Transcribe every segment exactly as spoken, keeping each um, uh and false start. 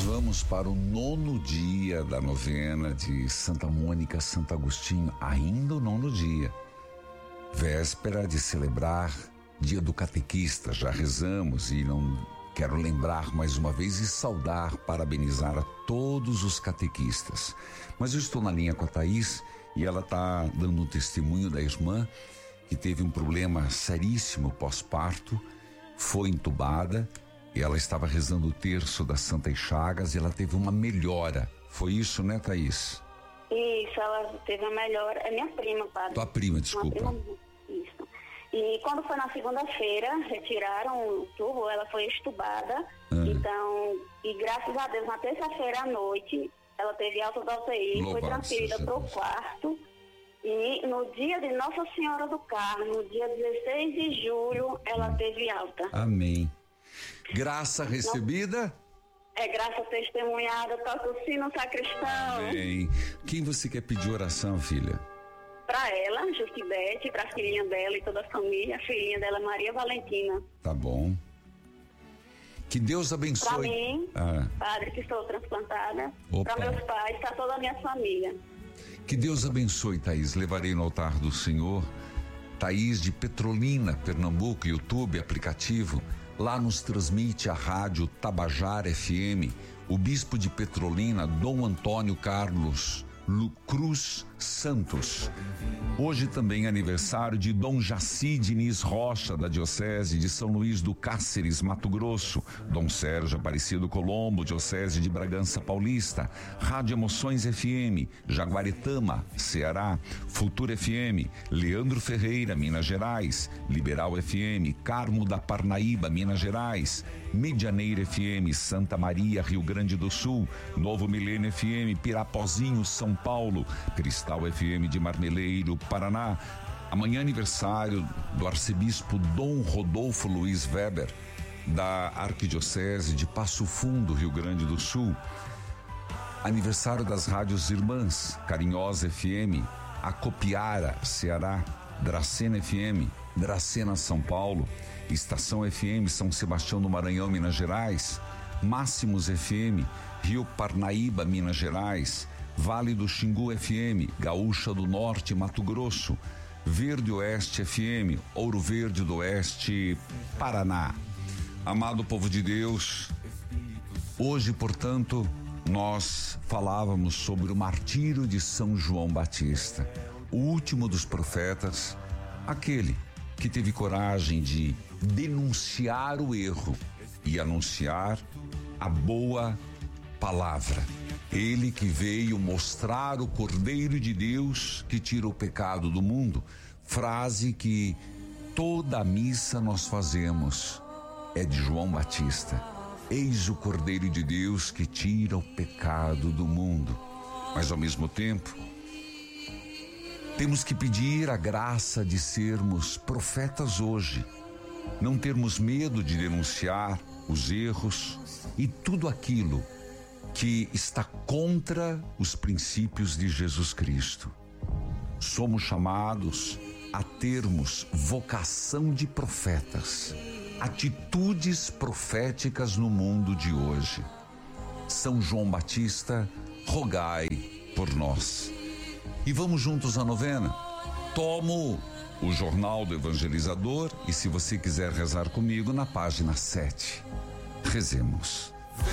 vamos para o nono dia da novena de Santa Mônica, Santo Agostinho, ainda o nono dia, véspera de celebrar dia do catequista. Já rezamos e não quero lembrar mais uma vez e saudar, parabenizar a todos os catequistas. Mas eu estou na linha com a Thaís e ela está dando um testemunho da irmã que teve um problema seríssimo pós-parto, foi entubada. E ela estava rezando o terço das Santas Chagas e ela teve uma melhora. Foi isso, né, Thaís? Isso, ela teve uma melhora. É minha prima, padre. Tua prima, desculpa. Prima, isso. E quando foi na segunda-feira, retiraram o tubo, ela foi estubada. Ah. Então, e graças a Deus, na terça-feira à noite, ela teve alta da U T I, foi transferida para o quarto. E no dia de Nossa Senhora do Carmo, no dia dezesseis de julho, ela teve alta. Amém. Graça recebida? É graça testemunhada, toca o sino sacristão. Amém. Quem você quer pedir oração, filha? Para ela, Justibete, para a filhinha dela e toda a família. A filhinha dela, Maria Valentina. Tá bom. Que Deus abençoe. Para mim, ah. padre, que sou transplantada. Para meus pais, para toda a minha família. Que Deus abençoe, Thaís. Levarei no altar do Senhor. Thaís de Petrolina, Pernambuco, YouTube, aplicativo. Lá nos transmite a rádio Tabajara F M, o bispo de Petrolina, Dom Antônio Carlos Lu Cruz Santos. Hoje também é aniversário de Dom Jaci Diniz Rocha, da Diocese de São Luís do Cáceres, Mato Grosso. Dom Sérgio Aparecido Colombo, Diocese de Bragança Paulista. Rádio Emoções F M, Jaguaretama, Ceará. Futura F M, Leandro Ferreira, Minas Gerais. Liberal F M, Carmo da Parnaíba, Minas Gerais. Medianeira F M, Santa Maria, Rio Grande do Sul. Novo Milênio F M, Pirapozinho, São Paulo. Cristal F M de Marmeleiro, Paraná. Amanhã aniversário do arcebispo Dom Rodolfo Luiz Weber, da Arquidiocese de Passo Fundo, Rio Grande do Sul. Aniversário das rádios irmãs, Carinhosa F M, Acopiara, Ceará, Dracena F M, Dracena, São Paulo, Estação F M, São Sebastião do Maranhão, Minas Gerais, Máximos F M, Rio Parnaíba, Minas Gerais, Vale do Xingu F M, Gaúcha do Norte, Mato Grosso, Verde Oeste F M, Ouro Verde do Oeste, Paraná. Amado povo de Deus, hoje, portanto, nós falávamos sobre o martírio de São João Batista, o último dos profetas, aquele que teve coragem de denunciar o erro e anunciar a boa palavra. Ele que veio mostrar o Cordeiro de Deus que tira o pecado do mundo. Frase que toda a missa nós fazemos é de João Batista. Eis o Cordeiro de Deus que tira o pecado do mundo. Mas ao mesmo tempo, temos que pedir a graça de sermos profetas hoje. Não termos medo de denunciar os erros e tudo aquilo que está contra os princípios de Jesus Cristo. Somos chamados a termos vocação de profetas, atitudes proféticas no mundo de hoje. São João Batista, rogai por nós. E vamos juntos à novena. Tomo o Jornal do Evangelizador e, se você quiser rezar comigo, na página sete. Rezemos.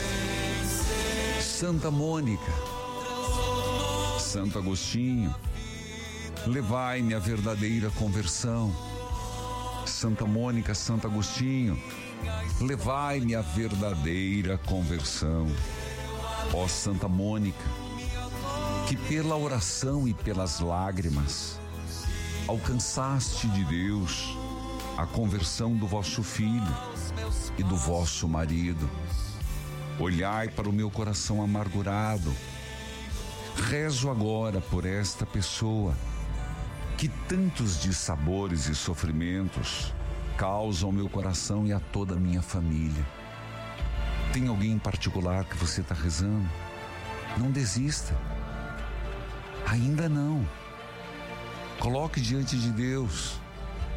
Santa Mônica, Santo Agostinho, levai-me à verdadeira conversão. Santa Mônica, Santo Agostinho, levai-me à verdadeira conversão. Ó Santa Mônica, que pela oração e pelas lágrimas alcançaste de Deus a conversão do vosso filho e do vosso marido. Olhai para o meu coração amargurado. Rezo agora por esta pessoa que tantos dissabores e sofrimentos causam ao meu coração e a toda a minha família. Tem alguém em particular que você está rezando? Não desista. Ainda não. Coloque diante de Deus.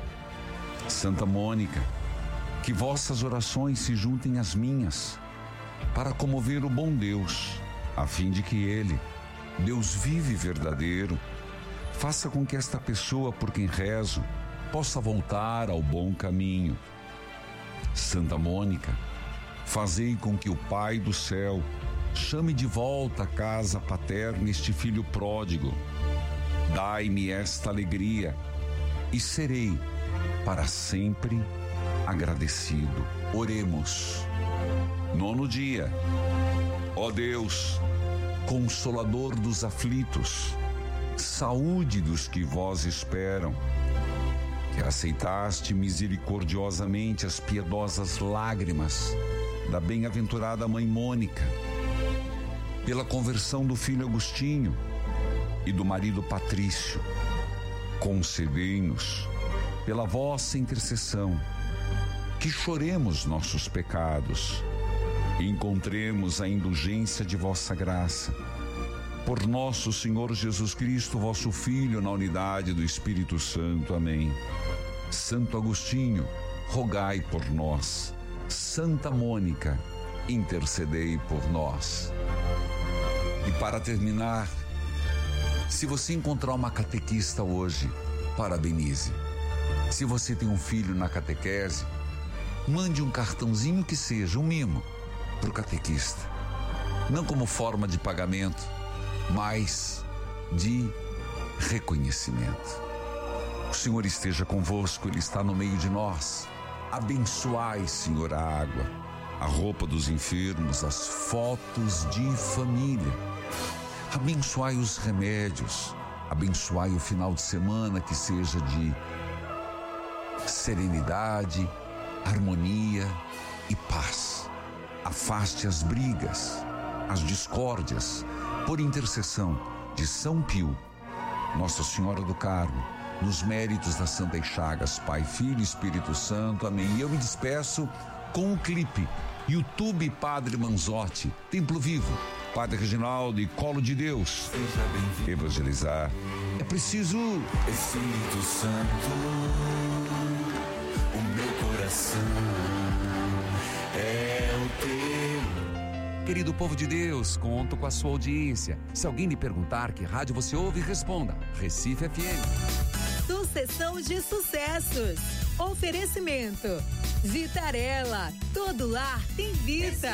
Santa Mônica, que vossas orações se juntem às minhas para comover o bom Deus, a fim de que Ele, Deus vivo e verdadeiro, faça com que esta pessoa por quem rezo possa voltar ao bom caminho. Santa Mônica, fazei com que o Pai do céu chame de volta à casa paterna este filho pródigo. Dai-me esta alegria e serei para sempre agradecido. Oremos. Nono dia. Ó Deus, Consolador dos aflitos, saúde dos que vós esperam, que aceitaste misericordiosamente as piedosas lágrimas da bem-aventurada mãe Mônica, pela conversão do filho Agostinho e do marido Patrício, concedei-nos, pela vossa intercessão, que choremos nossos pecados e encontremos a indulgência de vossa graça. Por nosso Senhor Jesus Cristo, vosso Filho, na unidade do Espírito Santo. Amém. Santo Agostinho, rogai por nós. Santa Mônica, intercedei por nós. E para terminar, se você encontrar uma catequista hoje, parabenize. Se você tem um filho na catequese, mande um cartãozinho que seja, um mimo, para o catequista. Não como forma de pagamento, mas de reconhecimento. O Senhor esteja convosco, Ele está no meio de nós. Abençoai, Senhor, a água, a roupa dos enfermos, as fotos de família. Abençoai os remédios, abençoai o final de semana que seja de serenidade, harmonia e paz. Afaste as brigas, as discórdias, por intercessão de São Pio, Nossa Senhora do Carmo, nos méritos das Santas Chagas, Pai, Filho e Espírito Santo. Amém. E eu me despeço com o clipe YouTube Padre Manzotti, Templo Vivo, Padre Reginaldo e Colo de Deus. Evangelizar é preciso. Espírito Santo, o meu coração é o teu. Querido povo de Deus, conto com a sua audiência. Se alguém lhe perguntar que rádio você ouve, responda: Recife F M. Sucessão de sucessos. Oferecimento: Vitarella, todo lar tem Vita.